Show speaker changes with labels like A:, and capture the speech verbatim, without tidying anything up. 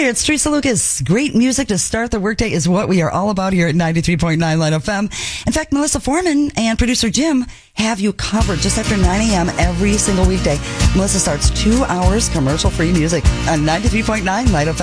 A: there, it's Teresa Lucas. Great music to start the workday is what we are all about here at ninety-three point nine Light F M. In fact, Melissa Foreman and producer Jim have you covered just after nine a.m. every single weekday. Melissa starts two hours commercial-free music on ninety-three point nine Light F M.